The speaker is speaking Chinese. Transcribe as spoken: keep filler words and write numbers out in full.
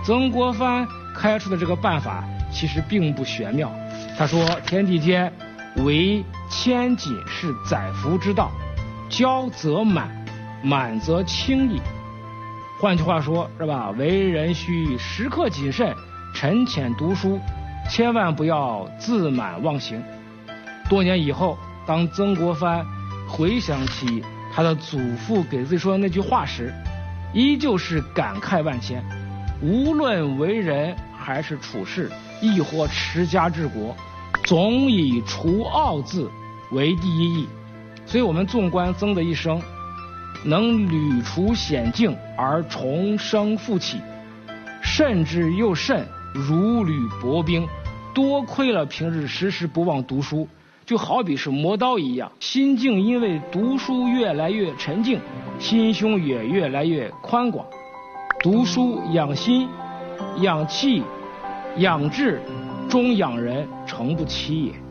曾国藩开出的这个办法其实并不玄妙。他说：“天地间，唯谦谨是载福之道，骄则满，满则轻易。”换句话说，是吧？为人需时刻谨慎，沉潜读书，千万不要自满忘形。多年以后，当曾国藩回想起他的祖父给自己说的那句话时，依旧是感慨万千。无论为人还是处事，亦或持家治国，总以除傲字为第一义。所以我们纵观曾的一生，能屡除险境而重生复起，甚至又甚如履薄冰，多亏了平日时时不忘读书。就好比是磨刀一样，心境因为读书越来越沉静，心胸也越来越宽广。读书养心、养气、养志，终养人，诚不欺也。